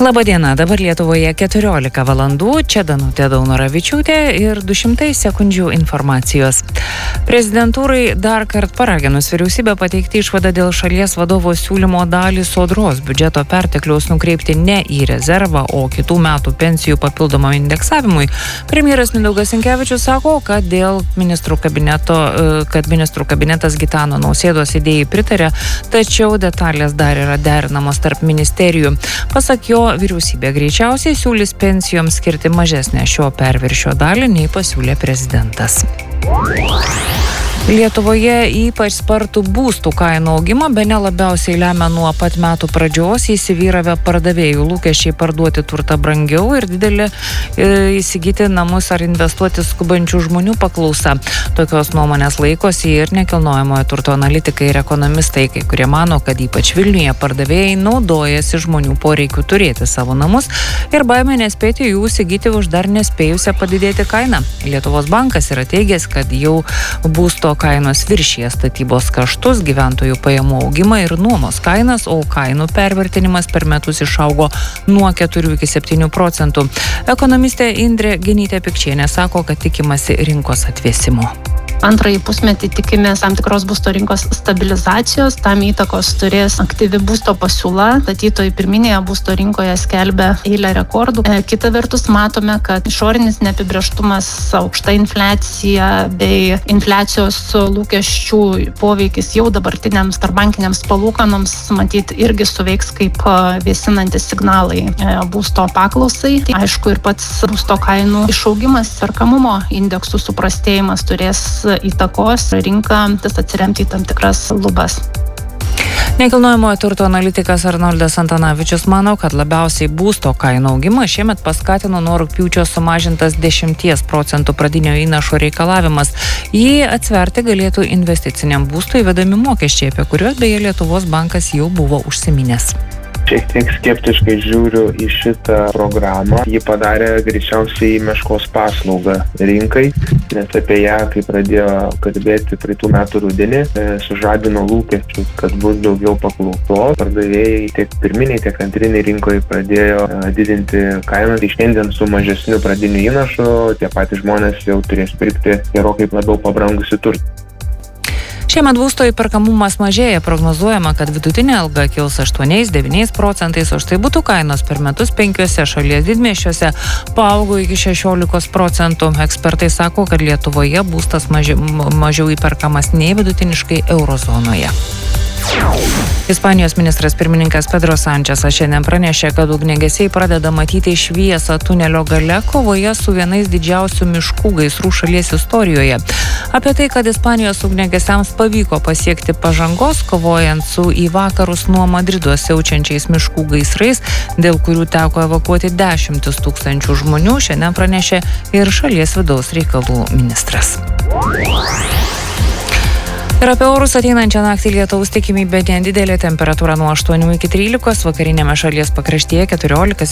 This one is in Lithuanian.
Labadiena, dabar Lietuvoje 14 valandų, čia Danutė Daunoravičiūtė ir 200 sekundžių informacijos. Prezidentūrai dar kart paraginus vyriausybę pateikti išvadą dėl šalies vadovo siūlymo dalį sodros biudžeto pertekliaus nukreipti ne į rezervą, o kitų metų pensijų papildomam indeksavimui. Premjeras Mindaugas Sinkevičius sako, kad ministrų kabinetas Gitano Nausėdos idėjai pritarė, tačiau detalės dar yra derinamos tarp ministerijų. Pasak jo, vyriausybė greičiausiai siūlys pensijoms skirti mažesnę šio perviršio dalį, nei pasiūlė prezidentas. Lietuvoje ypač spartų būstų kainų augimą bene labiausiai lemia nuo pat metų pradžios įsivyravę pardavėjų lūkesčiai parduoti turtą brangiau ir didelį įsigyti namus ar investuoti skubančių žmonių paklausa. Tokios nuomonės laikosi ir nekilnojamojo turto analitikai ir ekonomistai, kai kurie mano, kad ypač Vilniuje pardavėjai naudojasi žmonių poreikiu turėti savo namus ir baimė nespėti jų įsigyti už dar nespėjusią padidėti kainą. Lietuvos bankas yra teigęs, kad jau būsto kainos viršija statybos kaštus, gyventojų pajamų augimą ir nuomos kainas, o kainų pervertinimas per metus išaugo nuo 4 iki 7%. Ekonomistė Indrė Genytė-Pikčienė sako, kad tikimasi rinkos atvėsimo. Antrąjį pusmetį tikimės tam tikros būsto rinkos stabilizacijos, tam įtakos turės aktyvi būsto pasiūla, statytojai pirminėje būsto rinkoje skelbia eilę rekordų. Kita vertus matome, kad išorinis neapibrėžtumas, aukšta infliacija bei infliacijos lūkesčių poveikis jau dabartiniams tarpbankiniams palūkanoms matyt irgi suveiks kaip vėsinantys signalai būsto paklausai. Tai aišku ir pats būsto kainų išaugimas, perkamumo indeksų suprastėjimas turės įtakos rinką atsiremti į tam tikras lubas. Nekilnojamojo turto analitikas Arnoldas Antanavičius mano, kad labiausiai būsto kainų augimą šiemet paskatino nuo rugpjūčio sumažintas 10% pradinio įnašo reikalavimas. Jį atsverti galėtų investiciniam būstui įvedami mokesčiai, apie kuriuos beje Lietuvos bankas jau buvo užsiminęs. Šiek tiek skeptiškai žiūriu į šitą programą. Ji padarė greičiausiai meškos paslaugą rinkai, nes apie ją, kai pradėjo kalbėti praeitų metų rudenį, sužadino lūkesčius, kad bus daugiau paklausos. Pardavėjai tiek pirminiai, tiek antriniai rinkoje pradėjo didinti kainas. Tai šiandien su mažesniu pradiniu įnašu tie patys žmonės jau turės pirkti gerokai labiau pabrangusi turtą. Šiemet būsto įperkamumas mažėja, prognozuojama, kad vidutinė alga kils 8-9%, o štai butų kainos per metus 5 šalies didmiesčiuose paaugo iki 16%. Ekspertai sako, kad Lietuvoje būstas mažiau įperkamas nei vidutiniškai eurozonoje. Ispanijos ministras pirmininkas Pedro Sančesas šiandien pranešė, kad ugniagesiai pradeda matyti šviesą tunelio gale kovoje su vienais didžiausių miškų gaisrų šalies istorijoje. Apie tai, kad Ispanijos ugniagesiams pavyko pasiekti pažangos, kovojant su į vakarus nuo Madrido siaučiančiais miškų gaisrais, dėl kurių teko evakuoti 10 000 žmonių, šiandien pranešė ir šalies vidaus reikalų ministras. Ir apie orus ateinančią naktį lietaus tikimybė nedidelė, temperatūra nuo 8 iki 13, vakarinėme šalies pakraštyje 14.